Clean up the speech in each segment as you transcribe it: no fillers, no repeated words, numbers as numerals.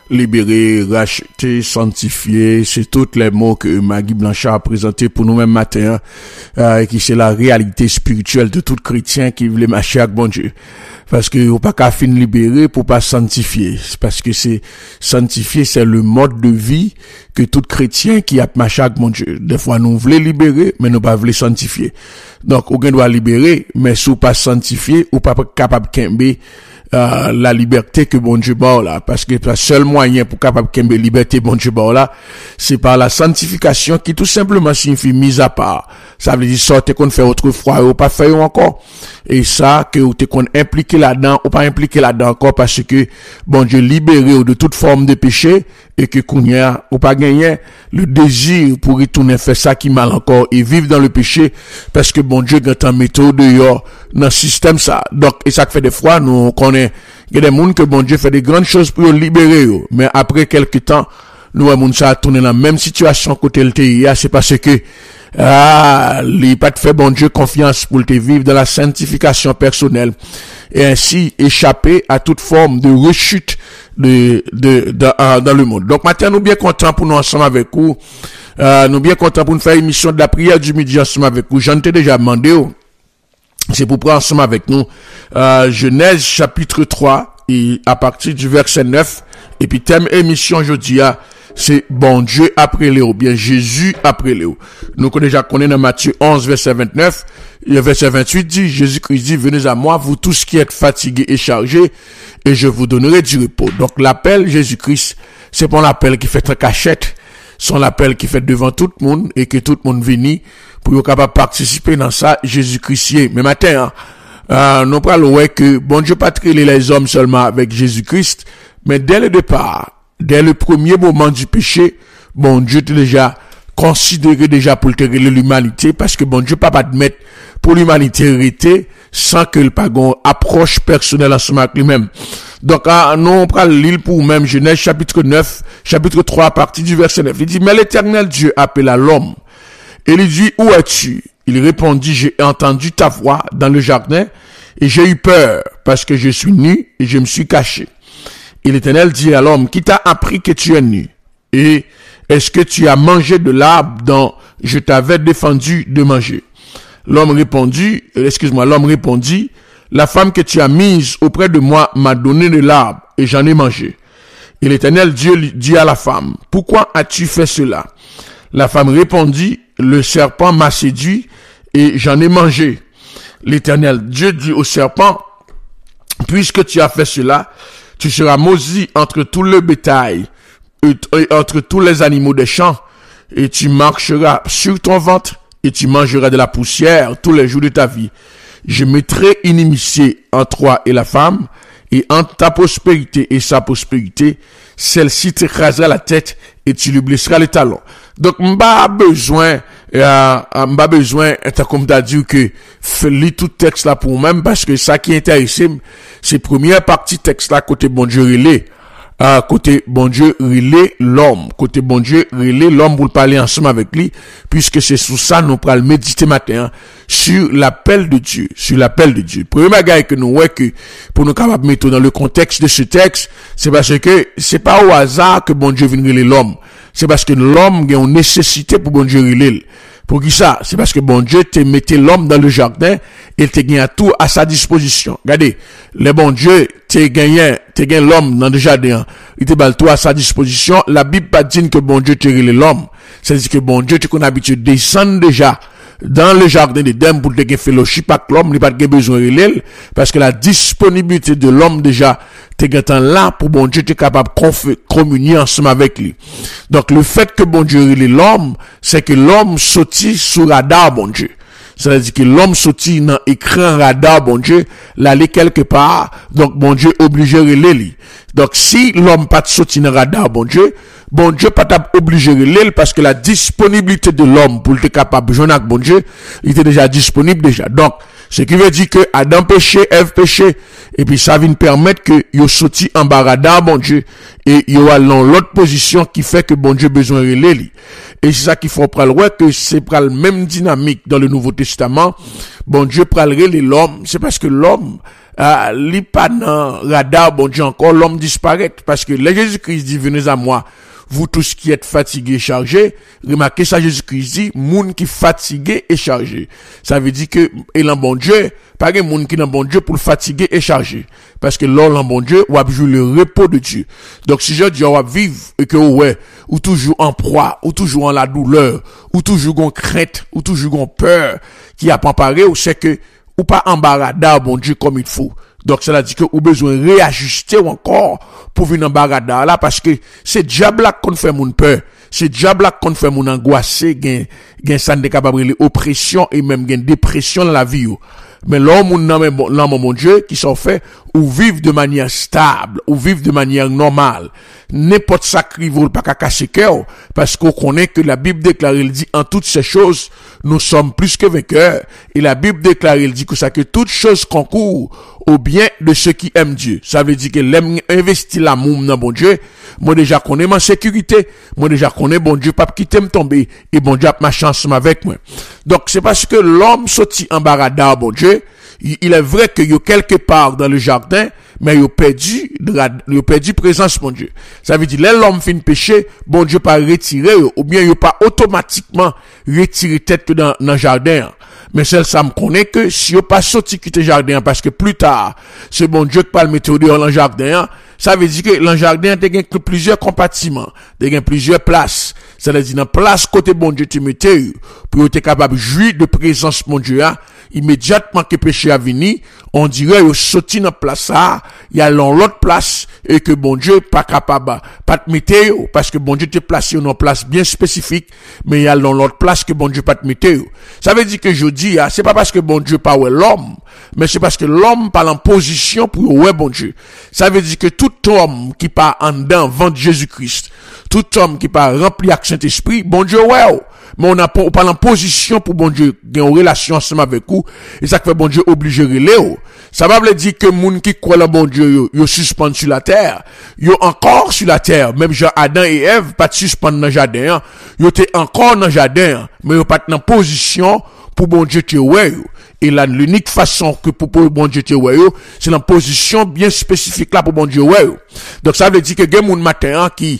libérer, racheter, sanctifier, c'est tous les mots que Maggie Blanchard a présenté pour nous-mêmes matin, et qui c'est la réalité spirituelle de tout chrétien qui veut marcher avec bon Dieu. Parce que ou pas qu'à fin libérer pour pas sanctifier. Parce que c'est sanctifier, c'est le mode de vie que tout chrétien qui a marché avec mon Dieu. Des fois, nous voulons libérer, mais nous pas voulons sanctifier. Donc, aucun doit libérer, mais si ou pas sanctifier, ou pas capable de la liberté que bon Dieu bat là, parce que le seul moyen pour capable de liberté bon Dieu bat là, c'est par la sanctification qui tout simplement signifie mise à part. Ça veut dire sortir qu'on fait autrefois ou pas faire encore. Et ça que ou t'es qu'on impliqué là-dedans ou pas impliqué là-dedans encore parce que bon Dieu libéré de toute forme de péché et que kounya ou pas gagner le désir pour retourner faire ça qui mal encore et vivre dans le péché parce que bon Dieu gâte en méthode dehors dans le système ça. Donc et ça fait des fois nous connaît il y a des gens que bon Dieu fait des grandes choses pour libérer eux, mais après quelque temps nous on ça tourner dans la même situation côté le TIA, c'est parce que il pas de fait bon Dieu confiance pour te vivre dans la sanctification personnelle et ainsi échapper à toute forme de rechute dans le monde. Donc maintenant nous bien contents pour nous ensemble avec vous. Nous bien contents pour nous faire émission de la prière du midi ensemble avec vous. J'en t'ai déjà demandé. C'est pour prendre ensemble avec nous Genèse chapitre 3 et à partir du verset 9 et puis thème émission aujourd'hui c'est bon Dieu après Léo, bien Jésus après Léo. Nous déjà connaissons dans Matthieu 11 verset 29, le verset 28 dit Jésus-Christ dit venez à moi vous tous qui êtes fatigués et chargés et je vous donnerai du repos. Donc l'appel Jésus-Christ, c'est pas l'appel qui fait en cachette, c'est l'appel qui fait devant tout le monde et que tout le monde vienne pour être capable de participer dans ça Jésus-Christ. Mais matin nous parlons que bon Dieu pas traiter les hommes seulement avec Jésus-Christ, mais dès le départ, dès le premier moment du péché, bon Dieu t'a déjà considéré déjà pour te régler l'humanité parce que bon Dieu pas admettre pour l'humanité arrêter sans que le pagon approche personnelle ensemble avec lui-même. Donc nous on prend l'île pour même Genèse chapitre 3 à partir du verset 9. Il dit mais l'Éternel Dieu appela l'homme et il dit où es-tu? Il répondit j'ai entendu ta voix dans le jardin et j'ai eu peur parce que je suis nu et je me suis caché. Et l'Éternel dit à l'homme, qui t'a appris que tu es nu? Et est-ce que tu as mangé de l'arbre dont je t'avais défendu de manger? L'homme répondit, la femme que tu as mise auprès de moi m'a donné de l'arbre et j'en ai mangé. Et l'Éternel Dieu dit à la femme, pourquoi as-tu fait cela? La femme répondit, le serpent m'a séduit et j'en ai mangé. L'Éternel Dieu dit au serpent, puisque tu as fait cela, tu seras maudit entre tout le bétail et entre tous les animaux des champs, et tu marcheras sur ton ventre et tu mangeras de la poussière tous les jours de ta vie. Je mettrai inimitié entre toi et la femme, et entre ta prospérité et sa prospérité, celle-ci t'écrasera la tête et tu lui blesseras les talons. Donc, m'ba besoin, comme t'as dit que, lis tout texte là pour moi-même, parce que ça qui est intéressant, c'est première partie texte là, côté bon Dieu relais. Côté bon Dieu relais l'homme. Côté bon Dieu relais l'homme pour parler ensemble avec lui, puisque c'est sous ça nous pral méditer matin, sur l'appel de Dieu. Premier bagage que nous voyons que, pour nous capables mettre dans le contexte de ce texte, c'est parce que, c'est pas au hasard que bon Dieu vient relais l'homme. C'est parce que l'homme a une nécessité pour bon Dieu relais. Pour qui ça? C'est parce que bon Dieu te mettait l'homme dans le jardin et te gagne tout à sa disposition. Regardez, le bon Dieu te gagne l'homme dans le jardin. Il te balle tout à sa disposition. La Bible pas dit que bon Dieu te relève l'homme. C'est-à-dire que bon Dieu te qu'on habitué descendre déjà dans le jardin d'Éden pour te gagner fellowship avec l'homme, il pas besoin de relève parce que la disponibilité de l'homme déjà t'es là pour bon Dieu t'es capable de communier ensemble avec lui. Donc le fait que bon Dieu relève l'homme, c'est que l'homme sortit sous radar bon Dieu. C'est-à-dire que l'homme sortit dans écran radar bon Dieu, l'aller quelque part, donc bon Dieu obligé relève lui. Donc si l'homme pas sorti dans radar bon Dieu pas obligé relève parce que la disponibilité de l'homme pour être capable de joindre avec bon Dieu, il était déjà disponible déjà. Donc ce qui veut dire que Adam péché, Ève péché, et puis ça vient permettre que yo sorti en bas radar bon Dieu et yo a dans l'autre position qui fait que bon Dieu besoin relève. Et c'est ça qu'il faut prendre que c'est pour la même dynamique dans le Nouveau Testament. Bon Dieu prendrait l'homme, c'est parce que l'homme li pas dans radar bon Dieu encore l'homme disparaît parce que le Jésus-Christ dit venez à moi vous tous qui êtes fatigués et chargés. Remarquez ça, Jésus-Christ dit moun qui fatigué et chargé. Ça veut dire que élan bon Dieu pas de moun qui dans bon Dieu pour fatiguer et chargé parce que l'on bon Dieu ou a jouer le repos de Dieu. Donc si je dis on va vivre et que ouais ou toujours en proie ou toujours en la douleur ou toujours en crainte ou toujours en peur qui a préparé ou c'est que ou pas embarradar bon Dieu comme il faut. Donc cela dit que ou besoin réajuster encore pour venir embarradar là parce que c'est diable là qu'on fait mon peur, c'est diable là qu'on fait mon angoissé, gain ça n'est capable de oppression et même gain dépression dans la vie. Mais l'homme mon Dieu qui sont fait ou vivre de manière stable, ou vivre de manière normale. N'importe sacrifice pas qu'à casser cœur parce qu'on connaît que la Bible déclare, il dit en toutes ces choses nous sommes plus que vainqueurs et la Bible déclare, il dit que ça que toutes choses concourent au bien de ceux qui aiment Dieu. Ça veut dire que l'aime investir l'amour dans bon Dieu. Moi déjà connais ma sécurité, moi déjà connais bon Dieu pas quitter me tomber et bon Dieu a ma chance avec moi. Donc c'est parce que l'homme sorti en barada bon Dieu, il est vrai que yo quelque part dans le jardin mais yo perdu présence mon Dieu. Ça veut dire l'homme fin péché, bon Dieu pas retirer ou bien yo pas automatiquement retirer tête dans jardin. Mais celle ça me connaît que si yo pas sorti quitter jardin parce que plus tard c'est bon Dieu qui pas le mettre dehors dans jardin, ça veut dire que dans jardin tu as plusieurs compartiments, tu as plusieurs places. Ça veut dire dans place côté bon Dieu tu mettais pour être capable de jouir de présence mon Dieu immédiatement que péché a venu, on dirait yo sorti dans place ça, il y a l'autre place et que bon Dieu pas capable pas te mettre parce que bon Dieu te placé dans une place bien spécifique, mais il y a l'autre place que bon Dieu pas te mettre. Ça veut dire que je dis c'est pas parce que bon Dieu pas ouais l'homme, mais c'est parce que l'homme pas en position pour ouais bon Dieu. Ça veut dire que tout homme qui pas en dedans vent Jésus-Christ, tout homme qui pas rempli avec Saint-Esprit, bon Dieu ouais. Mais on n'a pas en position pour bon Dieu gagner une relation ensemble avec vous et ça fait bon Dieu obligé relé. Ça va veut dire que moun qui croit en bon Dieu yo suspend sur la terre, yo encore sur la terre, même Jean Adam et Ève pas suspend dans jardin, yo était encore dans jardin mais yo pas en position pour bon Dieu te ouais. Et là, l'unique façon que pour bon Dieu te ouais, c'est la position bien spécifique là pour bon Dieu ouais. Donc ça veut dire que gen moun matin qui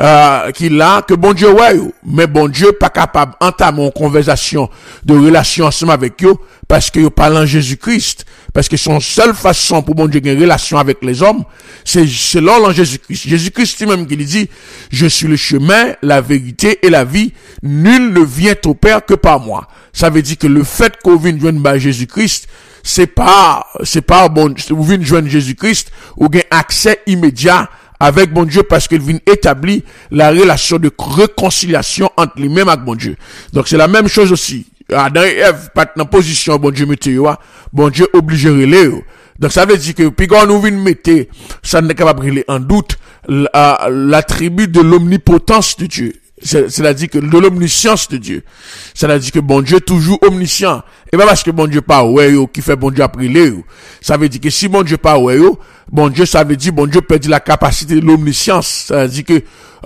là que bon Dieu ouais, mais bon Dieu pas capable entamer une conversation de relation ensemble avec eux parce que yo parle en Jésus-Christ, parce que son seule façon pour bon Dieu gagner relation avec les hommes, c'est selon Jésus-Christ. Jésus-Christ lui-même qui dit je suis le chemin, la vérité et la vie, nul ne vient au Père que par moi. Ça veut dire que le fait qu'on vienne joindre par Jésus-Christ, c'est pas bon, vous venez joindre Jésus-Christ, ou gain accès immédiat avec bon Dieu parce qu'il vient établir la relation de réconciliation entre lui-même et bon Dieu. Donc c'est la même chose aussi. Adam et Ève pas dans position bon Dieu mettez bon Dieu obligé relé. Donc ça veut dire que puis quand nous venons mettre ça n'est capable de en doute l'attribut de l'omnipotence de Dieu. C'est-à-dire que de l'omniscience de Dieu. C'est-à-dire que bon Dieu toujours omniscient. Et pas parce que bon Dieu pas ouais qui fait bon Dieu après les. Ça veut dire que si bon Dieu pas ouais bon Dieu ça veut dire bon Dieu perd la capacité de l'omniscience. C'est-à-dire que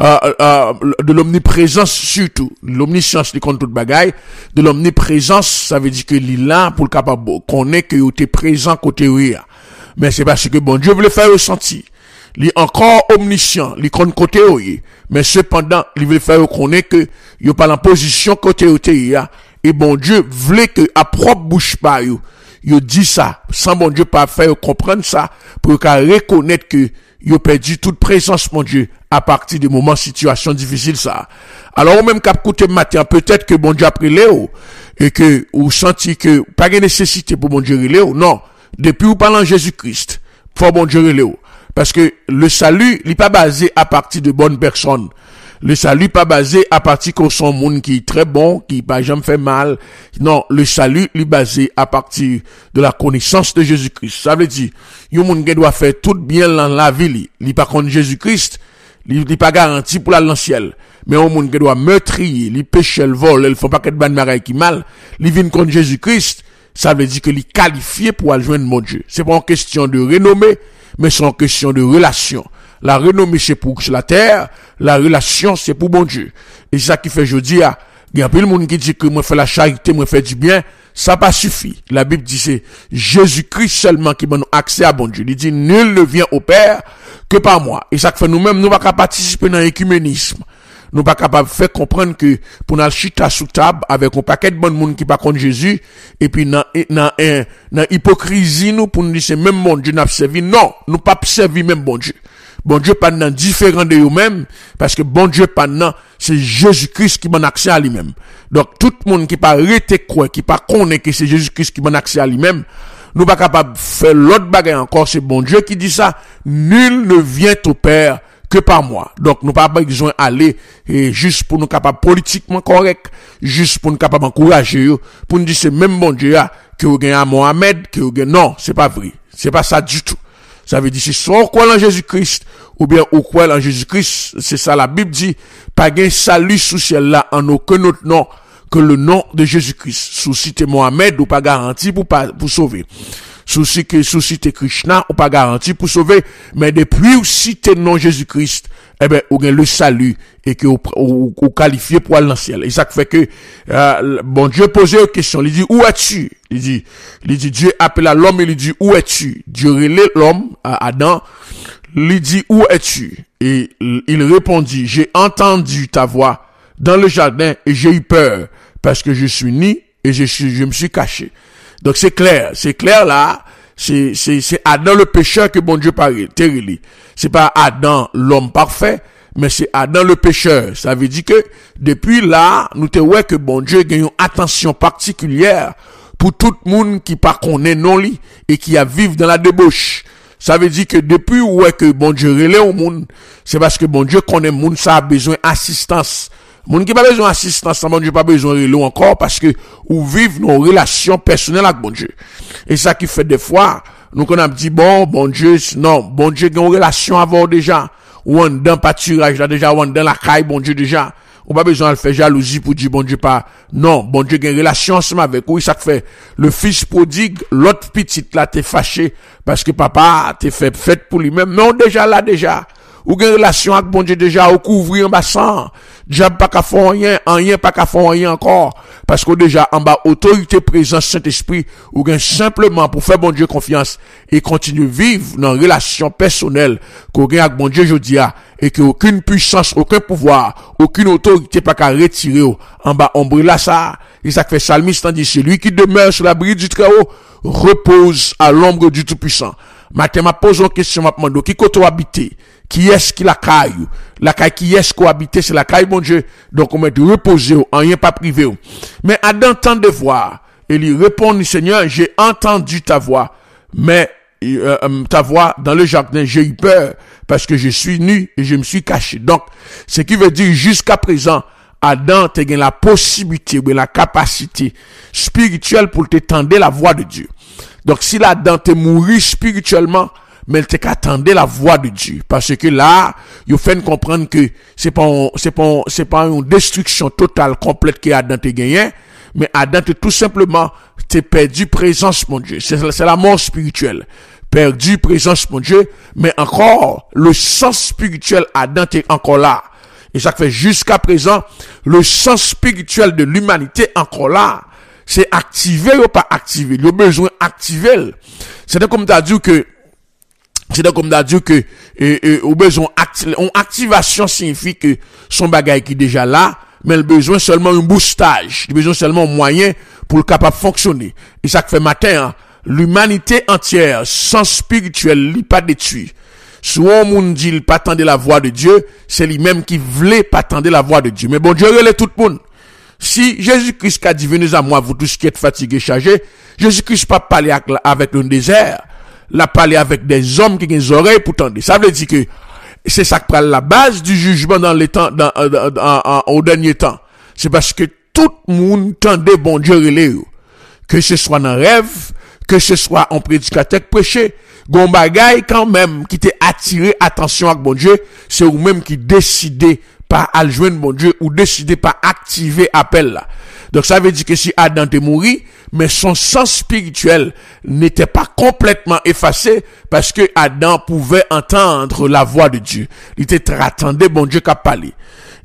de l'omniprésence surtout. L'omniscience il compte toute bagaille. De l'omniprésence ça veut dire que il là pour le capable connaît que tu es présent côté rire. Mais c'est parce que bon Dieu veut faire ressentir. Il est encore omniscient, il compte côté oye, mais cependant, il veut faire connaître que il pas en position côté oye et bon Dieu voulait que à propre bouche pas yo dit ça, sans bon Dieu pas faire comprendre ça pour qu'il reconnaître que yo perdu toute présence mon Dieu à partir des moments situation difficile ça. Alors ou même cap côté matin, peut-être que bon Dieu a pris Léo et que ou senti que pas de nécessité pour bon Dieu Léo. Non, depuis ou parlant Jésus-Christ, faut bon Dieu Léo. Parce que le salut, il n'est pas basé à partir de bonnes personnes. Le salut n'est pas basé à partir qu'on son monde qui est très bon, qui n'a jamais fait mal. Non, le salut, il est basé à partir de la connaissance de Jésus-Christ. Ça veut dire, yon monde qui doit faire tout bien dans la vie, il n'est pas contre Jésus-Christ, il n'est pas garanti pour la ciel. Mais yon monde qui doit meurtrier, il pêche, le vol, il faut pas qu'il y ait de bagaille qui mal, il vient contre Jésus-Christ, ça veut dire que il est qualifié pour aller joindre mon Dieu. C'est pas une question de renommée, mais c'est une question de relation. La renommée, c'est pour la terre, la relation, c'est pour bon Dieu. Et c'est ça qui fait, je dis, il y a peu de monde qui dit que moi fais la charité, moi fais du bien, ça pas suffit. La Bible dit c'est Jésus-Christ seulement qui donne accès à bon Dieu. Il dit nul ne vient au Père que par moi. Et ça fait nous-mêmes, nous pas qu'à participer dans l'écuménisme. Nous pas capable de faire comprendre que pour nous chita sous table avec un paquet de bon monde qui pas contre Jésus et puis dans hypocrisie nous pour nous dire c'est même bon Dieu n'a servi. Non, nous pas servi même bon Dieu. Bon Dieu pas dans différent de eux-mêmes parce que bon Dieu pas dans c'est Jésus-Christ qui m'a accès à lui-même. Donc tout le monde qui pas arrêté quoi, qui pas connaît que c'est Jésus-Christ qui m'a accès à lui-même, nous pas capable de faire l'autre bagaille encore, c'est bon Dieu qui dit ça, nul ne vient au Père que par moi. Donc, nous pas besoin d'aller juste pour nous capables politiquement correct, juste pour nous capables d'encourager, pour nous dire c'est même bon Dieu que vous gagnez à Mohamed, que vous gagnez. Non, c'est pas vrai. C'est pas ça du tout. Ça veut dire si soit on croit en Jésus-Christ, ou bien on croit en Jésus-Christ, c'est ça la Bible dit, pas gain salut sous ciel là en aucun autre nom que le nom de Jésus-Christ. Sous cité Mohamed ou pas garanti pour sauver. Sous cité Krishna ou pas garanti pour sauver, mais depuis ou cité nom Jésus-Christ, eh ben ou gain le salut et que ou qualifié pour aller dans le ciel. Et ça fait que bon Dieu posait une question, il dit où es-tu? Il dit Dieu appelle à l'homme et il dit où es-tu? Dieu relève l'homme à Adam, il dit où es-tu? Et il répondit j'ai entendu ta voix dans le jardin et j'ai eu peur parce que je suis nu et je me suis caché. Donc c'est clair là, c'est Adam le pécheur que bon Dieu parle, terrible. C'est pas Adam l'homme parfait, mais c'est Adam le pécheur. Ça veut dire que depuis là, nous te ouais que bon Dieu gagne une attention particulière pour tout le monde qui pas connaît non li et qui a vivre dans la débauche. Ça veut dire que depuis ouais que bon Dieu relève au monde, c'est parce que bon Dieu connaît monde ça a besoin d'assistance. Moun qui pas besoin d'assistance, bon Dieu pas besoin de relou encore parce que ou vivent nos relations personnelles avec bon Dieu. Et ça qui fait des fois, nous qu'on a dit bon Dieu, non, bon Dieu a une relation avant déjà, ou en dans pâturage là déjà, ou en dans la caille bon Dieu déjà. On pas besoin de faire jalousie pour dire bon Dieu pas. Non, bon Dieu a une relation ensemble avec oui, ça fait le fils prodigue, l'autre petite là t'es fâché parce que papa t'es fait fête pour lui-même. Non, déjà ou gen relation avec bon Dieu déjà ou couvrir en bas sang diable pas qu'à faire rien pas qu'à faire rien encore parce que déjà en bas autorité présence Saint-Esprit ou gen simplement pour faire bon Dieu confiance et continuer vivre dans relation personnelle qu'on gagne avec bon Dieu jodia et que aucune puissance aucun pouvoir aucune autorité pas qu'à retirer en bas ombre là ça et ça fait psalmiste dit celui qui demeure sur l'abri du Très-Haut repose à l'ombre du Tout-Puissant. Matin m'a posé une question m'a demandé qui côté habiter qui est-ce qui la caille qui est-ce qu'on habite c'est la caille bon Dieu donc on met de reposer en rien pas privé mais Adam tend de voir et il répond Seigneur j'ai entendu ta voix mais ta voix dans le jardin j'ai eu peur parce que je suis nu et je me suis caché donc ce qui veut dire jusqu'à présent Adam te gagne la possibilité ou la capacité spirituelle pour te tendre la voix de Dieu. Donc si Adam te mourit spirituellement, mais il te qu'attendre la voix de Dieu parce que là, il fait comprendre que c'est pas une destruction totale complète que Adam te gagné, mais Adam te tout simplement te perdu présence mon Dieu. C'est la mort spirituelle. Perdu présence mon Dieu, mais encore le sens spirituel Adam t'est encore là. Et ça fait jusqu'à présent, le sens spirituel de l'humanité encore là, c'est activé ou pas activé. Il y a besoin d'activer. C'est comme t'as dit que, au besoin activation signifie que son bagage qui est déjà là, mais le besoin seulement un boostage. Il besoin seulement un moyen pour le capable de fonctionner. Et ça fait matin, l'humanité entière, sans spirituel, il pas détruit. Soit on dit il pas tendre la voix de Dieu, c'est lui-même qui voulait pas tendre la voix de Dieu. Mais bon Dieu relève tout le monde. Si Jésus-Christ a dit venez à moi vous tous qui êtes fatigués chargés, Jésus-Christ pas parler avec un désert, l'a parlé avec des hommes qui ont des oreilles pour tendre. Ça veut dire que c'est ça qui prend la base du jugement dans les temps au dernier temps. C'est parce que tout le monde tendait bon Dieu relève. Que ce soit dans rêve, que ce soit en prédicateur prêché, gon bagay quand même qui t'est attiré attention avec bon Dieu, c'est ou même qui décidé pas à joindre bon Dieu ou décidé pas activer appel là. Donc ça veut dire que si Adam est mort, mais son sens spirituel n'était pas complètement effacé parce que Adam pouvait entendre la voix de Dieu. Il était attendait bon Dieu qu'a parlé.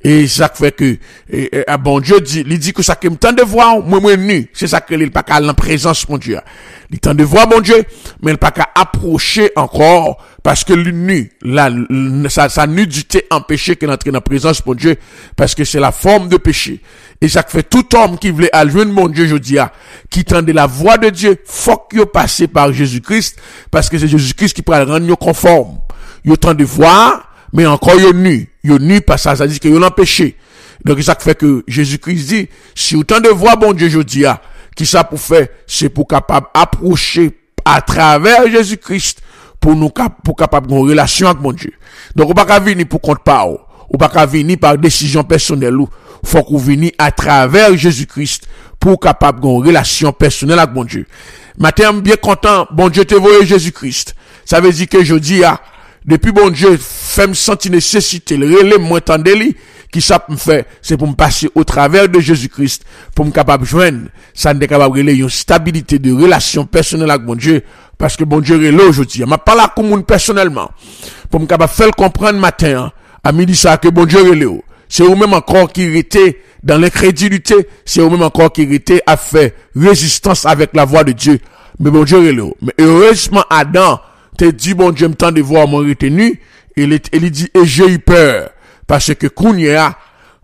Et ça fait que, bon Dieu dit, il dit que ça que me tente de voir, moi nu. C'est ça que il pas qu'à la présence, mon Dieu. Il tente de voir, mon Dieu, mais il pas qu'à approcher encore, parce que le nu, sa nudité empêchait qu'il entre dans la présence, mon Dieu, parce que c'est la forme de péché. Et ça fait tout homme qui voulait aller joindre mon Dieu, je dis, qui tendait la voix de Dieu, faut qu'il passe par Jésus-Christ, parce que c'est Jésus-Christ qui peut le rendre conforme. Il tend de voir, mais encore il nu parce que ça dit que il l'empêché. Donc ça fait que Jésus-Christ dit, si autant de voir bon Dieu, je dis, qui ça pour faire, c'est pour capable approcher à travers Jésus-Christ, pour capable une relation avec mon Dieu. Donc on pas venir pour compte pas, ou pas venir par décision personnelle, ou faut qu'on vienne à travers Jésus-Christ pour capable une relation personnelle avec mon Dieu. Matin, bien content, bon Dieu te voyé Jésus-Christ. Ça veut dire que je dis, depuis bon Dieu, fait me sentir nécessité, le relais, moi, tendez-li, qui ça me fait, c'est pour me passer au travers de Jésus-Christ, pour me capable joindre, ça n'est capable de relayer une stabilité de relation personnelle avec mon Dieu, parce que bon Dieu est là aujourd'hui. Je parle à comme personnellement, pour me capable faire comprendre matin, à midi ça, que bon Dieu est là. C'est eux-mêmes encore qui étaient dans l'incrédulité, c'est eux-mêmes encore qui étaient à faire résistance avec la voix de Dieu. Mais bon Dieu est là. Mais heureusement, Adam, te dit, bon Dieu, me tend de voir mon retenu, il dit, et j'ai eu peur, parce que Kounia,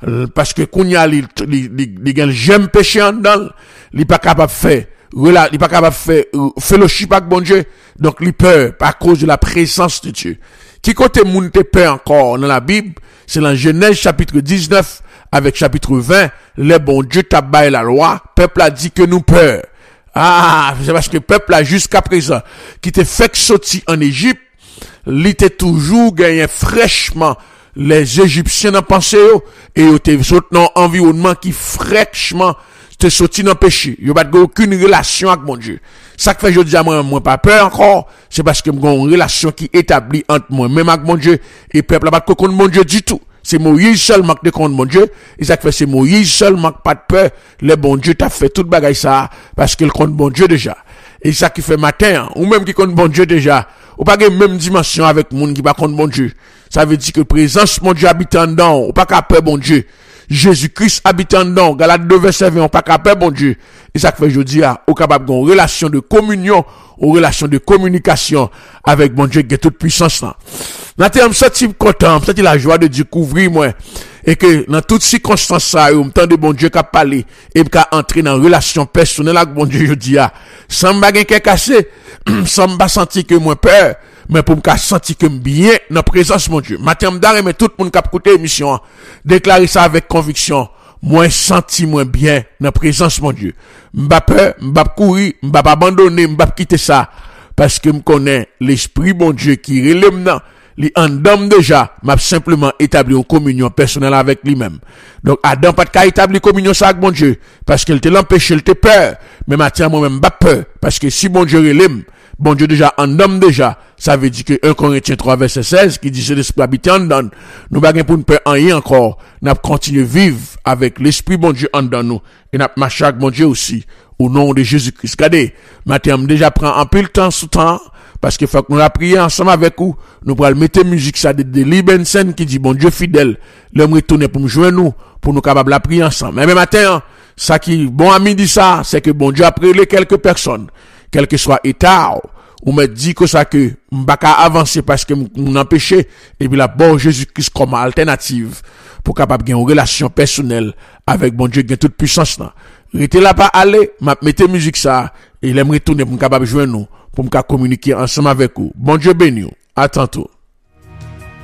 j'aime péché en dedans, il pas capable de faire, il pas capable de faire, fellowship avec bon Dieu, donc il peur, à cause de la présence de Dieu. Qui côté moun te peur encore dans la Bible, c'est dans Genèse chapitre 19, avec chapitre 20, le bon Dieu t'a baillé la loi, peuple a dit que nous peur. Ah, c'est parce que le peuple là jusqu'à présent, qui te fait sortir en Égypte, il était toujours gagné fraîchement les Égyptiens dans pensée et ils étaient sorti dans un environnement qui fraîchement te sorti dans péché. Il n'y a pas aucune relation avec mon Dieu. Ça que fait je dis à moi pas peur encore, c'est parce que j'ai une relation qui est établie entre moi même avec mon Dieu et peuple là pas de contre mon Dieu du tout. C'est Moïse seulement qui contre mon Dieu. Et ça fait c'est Moïse seulement qui pas de peur. Le bon Dieu t'a fait toute bagaille ça parce qu'il compte bon Dieu déjà. Et ça qui fait matin, ou même qui compte bon Dieu déjà, ou pas de même dimension avec monde qui pas contre bon Dieu. Ça veut dire que présence mon Dieu habite en dedans, ou pas qu'à peur bon Dieu. Jésus-Christ habite en dedans. Galates 2 verset 20, on pas qu'à peur bon Dieu. Et ça qui fait je dis au capable d'une relation de communion, une relation de communication avec mon Dieu qui est toute puissance là. Maintenant, je me sens content, je me sens la joie de Dieu couvrir moi. Et que dans toutes circonstances ça, je me sens de bon Dieu qui a parlé et qui a entré dans une relation personnelle avec bon Dieu, je dis, sans me baguer cassé, sans me sentir que moi peur, mais pour me sentir que bien dans la présence mon Dieu. Maintenant, je me tout le monde qui a écouté l'émission, déclarer ça avec conviction. Moi, senti moins bien dans la présence mon Dieu. M'ba peur, m'ba courir, m'ba pas abandonner, m'ba quitter ça. Parce que me connais l'esprit bon Dieu qui relève dans li andam déjà, m'a simplement établi une communion personnelle avec lui-même. Donc, Adam pas de cas établi communion ça avec bon Dieu, parce qu'il te l'empêche, il te peur. Mais maintenant, moi-même, pas peur, parce que si bon Dieu relève, bon Dieu déjà, andam déjà, ça veut dire que 1 Corinthiens 3 verset 16, qui dit c'est l'esprit habitant en dedans, nous pas pour ne peur en rien encore, nous continuer vivre avec l'esprit bon Dieu en dedans nous, et nous marcher avec bon Dieu aussi, au nom de Jésus-Christ. Regardez, maintenant, déjà prend un peu le temps sous temps, parce que faut que nous la prier ensemble avec vous, nous pourrons mettre musique ça de Libensen qui dit bon Dieu fidèle, l'homme retourne pour nous joindre nous, pour nous capables la prier ensemble. Mais même matin, ça qui, bon ami dit ça, c'est que bon Dieu a prié quelques personnes, quel que soit état, ou me dit que ça que, m'baka avancer parce que m'en empêcher, et puis la bon Jésus-Christ comme alternative, pour capable gagner une relation personnelle avec bon Dieu qui a toute puissance là. Restez là pas aller, mettez musique ça, et il aime retourner pour capable joindre nous, pour me communiquer ensemble avec vous. Bon Dieu béni. À tantôt.